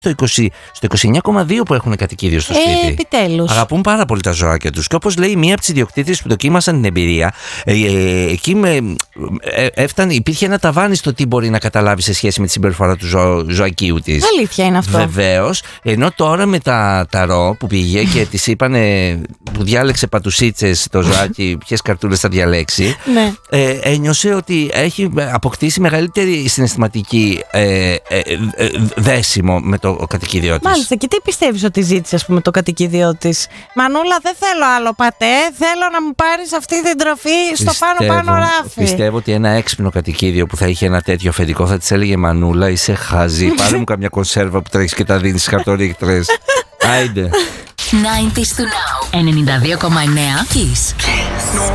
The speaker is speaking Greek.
στο 29,2% που έχουν κατοικίδιο στο σπίτι. Επιτέλους. Αγαπούν πάρα πολύ τα ζωάκια τους. Και όπως λέει μία από τις ιδιοκτήτριες που δοκίμασαν την εμπειρία, εκεί υπήρχε ένα ταβάνι στο τι μπορεί να καταλάβει σε σχέση με τη συμπεριφορά του ζωακίου της. Αλήθεια είναι αυτό. Βεβαίως. Ενώ τώρα με τα ταρό που πήγε και της είπανε, που διάλεξε πατουσίτσες το ζωάκι, ποιες καρτούλες θα διαλέξει, Ναι. ένιωσε ότι έχει αποκτήσει μεγαλύτερη συναισθηματική δέσιμο με το κατοικίδιό της. Μάλιστα, και τι πιστεύεις ότι ζήτησε, ας πούμε, το κατοικίδιό της? Μανούλα, δεν θέλω άλλο πατέ, θέλω να μου πάρεις αυτή την τροφή στο πάνω ράφι. Πιστεύω ότι ένα έξυπνο κατοικίδιο που θα είχε ένα τέτοιο αφεντικό θα της έλεγε: Μανούλα, είσαι χαζή. Πάρε μου καμιά κονσέρβα που τρέχεις και τα δίνεις στις χαρτορίχτρες. Άιντε. 90s to now. 92,9 Kiss.